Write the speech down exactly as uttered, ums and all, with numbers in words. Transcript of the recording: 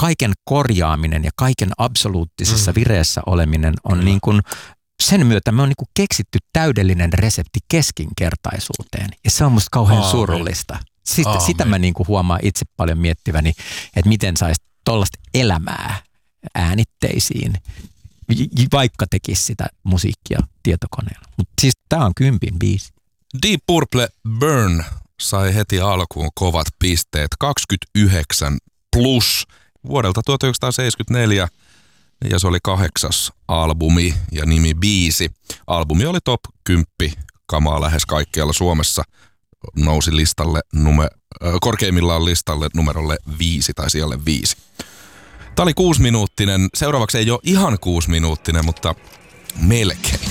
kaiken korjaaminen ja kaiken absoluuttisessa vireessä oleminen on mm. niin kuin, sen myötä me on niin kuin keksitty täydellinen resepti keskinkertaisuuteen. Ja se on musta kauhean Aamen. surullista. Sitä, sitä mä niin kuin huomaan itse paljon miettiväni, että miten saisi tollaista elämää äänitteisiin, vaikka tekisi sitä musiikkia tietokoneella. Mutta siis tää on kympin biisi. Deep Purple Burn sai heti alkuun kovat pisteet, kaksikymmentäyhdeksän plus vuodelta tuhatyhdeksänsataaseitsemänkymmentäneljä, ja se oli kahdeksas albumi ja nimi biisi. Albumi oli top kymmenen kamaa lähes kaikkialla Suomessa, nousi listalle nume, äh, korkeimmillaan listalle numerolle viisi tai sijalle viisi. Tämä oli kuusiminuuttinen, seuraavaksi ei ole ihan kuusiminuuttinen, mutta melkein.